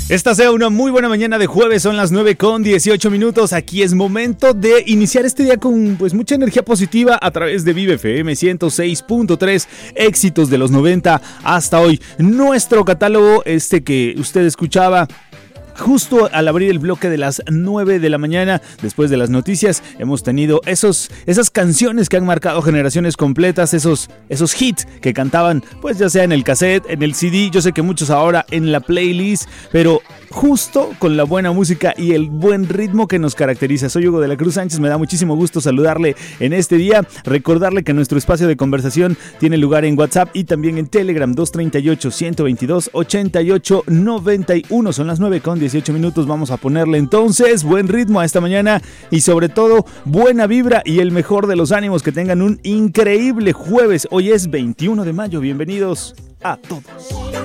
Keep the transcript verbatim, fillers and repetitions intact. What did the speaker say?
Esta sea una muy buena mañana de jueves, son las nueve con dieciocho minutos. Aquí es momento de iniciar este día con pues mucha energía positiva a través de Vive F M ciento seis punto tres, éxitos de los noventa hasta hoy. Nuestro catálogo, este que usted escuchaba justo al abrir el bloque de las nueve de la mañana, después de las noticias, hemos tenido esos, esas canciones que han marcado generaciones completas, esos, esos hits que cantaban, pues ya sea en el cassette, en el C D, yo sé que muchos ahora en la playlist, pero justo con la buena música y el buen ritmo que nos caracteriza. Soy Hugo de la Cruz Sánchez, me da muchísimo gusto saludarle en este día, recordarle que nuestro espacio de conversación tiene lugar en WhatsApp y también en Telegram, dos treinta y ocho, ciento veintidós, ochenta y ocho noventa y uno, son las nueve con dieciocho minutos, vamos a ponerle entonces buen ritmo a esta mañana y sobre todo buena vibra y el mejor de los ánimos, que tengan un increíble jueves. Hoy es veintiuno de mayo, bienvenidos a todos.